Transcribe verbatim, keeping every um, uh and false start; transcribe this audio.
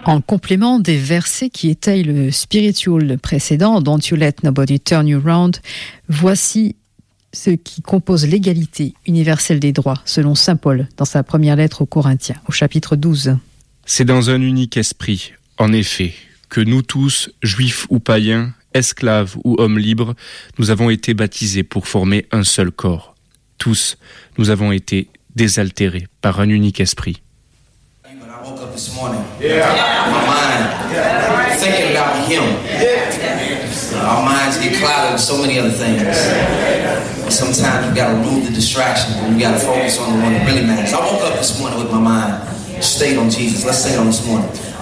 En complément des versets qui étayent le spiritual précédent, Don't you let nobody turn you round, voici ce qui compose l'égalité universelle des droits, selon saint Paul dans sa première lettre aux Corinthiens, au chapitre douze. C'est dans un unique esprit, en effet, que nous tous, juifs ou païens, esclaves ou hommes libres, nous avons été baptisés pour former un seul corps. Tous, nous avons été désaltérés par un unique esprit. I woke up this morning, yeah. my mind yeah. thinking about him. Yeah. Our minds get clouded with so many other things. But sometimes you gotta remove the distractions and you gotta focus on the one that really matters. I woke up this morning with my mind stayed on Jesus. Let's say it on this morning.